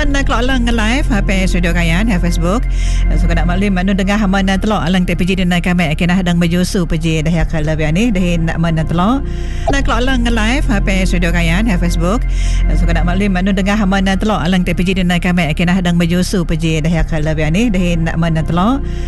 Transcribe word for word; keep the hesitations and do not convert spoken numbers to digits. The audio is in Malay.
haman na kelang live H P studio kayan ha Facebook. So kada maklum anu dengar haman na telok alang T P G dan kami kena hadang majusu peji dah ya kala biani dah nak mana telok. Na kelang live H P studio kayan ha Facebook. So kada maklum anu dengar haman na telok alang T P G dan kami kena hadang majusu peji dah ya kala biani dah nak mana telok.